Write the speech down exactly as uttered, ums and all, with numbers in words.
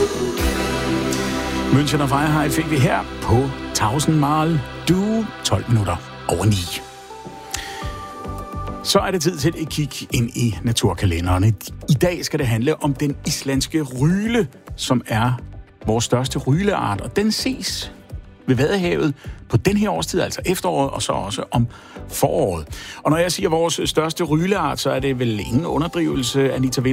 München og Freiheit fik vi her på Tausendmal Du, tolv minutter over ni. Så er det tid til et kig ind i naturkalenderen. I dag skal det handle om den islandske ryle, som er vores største ryleart, og den ses ved Vadehavet på den her årstid, altså efteråret, og så også om foråret. Og når jeg siger vores største ryleart, så er det vel ingen underdrivelse, Anita